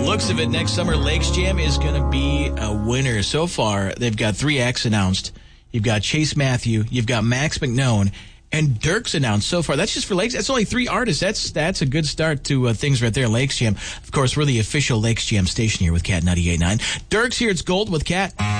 looks of it, next summer, Lakes Jam is going to be a winner. So far, they've got 3 acts announced. You've got Chase Matthew, you've got Max McKnone, and Dirk's announced so far. That's just for Lakes. That's only 3 artists. That's a good start to things right there, Lakes Jam. Of course, we're the official Lakes Jam station here with Cat 98.9. Dirk's here. It's Gold with Cat.